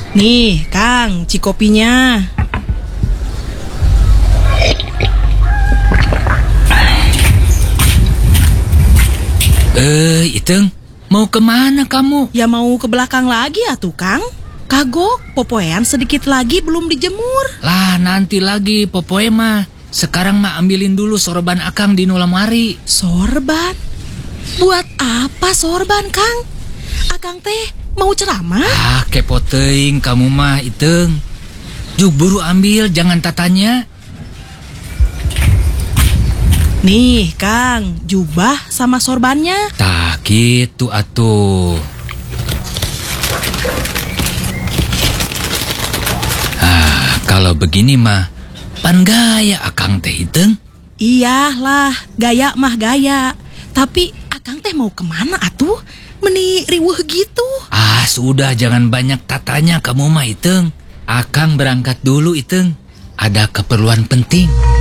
Nih, Kang, cikopinya. Iteng, mau kemana kamu? Ya mau ke belakang lagi atuh, Kang. Kagok, popoean sedikit lagi belum dijemur. Lah, nanti lagi popoe mah. Sekarang mah ambilin dulu sorban akang di lamari. Sorban? Buat apa sorban, Kang? Akang teh mau ceramah? Kepo teuing kamu mah, Iteng. Juk buru ambil, jangan tatanya. Nih, Kang, jubah sama sorbannya. Tak gitu atuh. Kalau begini mah, pan gaya akang teh, Iteng. Iyalah, gaya mah gaya. Tapi akang teh mau kemana atuh? Meni riweuh gitu. Sudah jangan banyak tatanya kamu mah, Iteng. Akang berangkat dulu, Iteng. Ada keperluan penting.